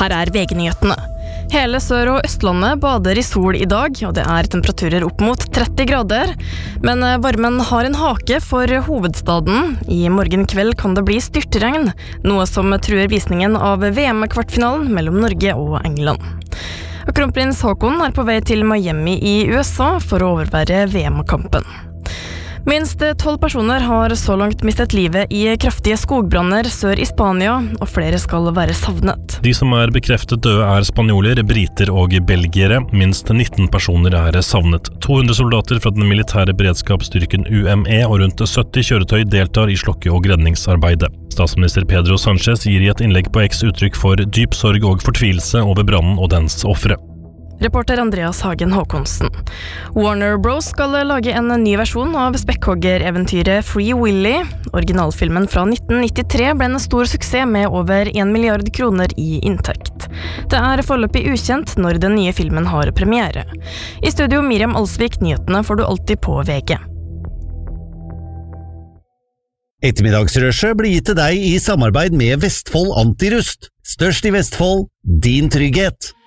Her VG-nyhetene. Hele Sør- og Østlandet bader I sol I dag, og det temperaturer opp mot 30 grader. Men varmen har en hake for hovedstaden. I morgen kveld kan det bli styrtregn, noe som truer visningen av VM-kvartfinalen mellom Norge og England. Og kronprins Haakon på vei til Miami I USA for å overvære VM-kampen. Minst 12 personer har så langt mistet livet I kraftige skogbranner sør I Spania, og flere skal være savnet. De som bekreftet døde spanjoler, briter og belgiere. Minst 19 personer savnet. 200 soldater fra den militære beredskapsstyrken UME og rundt 70 kjøretøy deltar I slokke- og redningsarbeidet. Statsminister Pedro Sánchez gir I et innlegg på X uttrykk for dyp sorg og fortvilelse over brannen og dens offre. Reporter Andreas Hagen Håkonsen. Warner Bros. Skal lage en ny versjon av spekkhogger-eventyret Free Willy. Originalfilmen fra 1993 ble en stor suksess med over 1 milliard kroner I inntekt. Det foreløpig ukjent når den nye filmen har premiere. I studio Miriam Alsvik, nyhetene får du alltid på VG. Ettermiddagsrushet blir gitt til deg I samarbeid med Vestfold Antirust. Størst I Vestfold, din trygghet.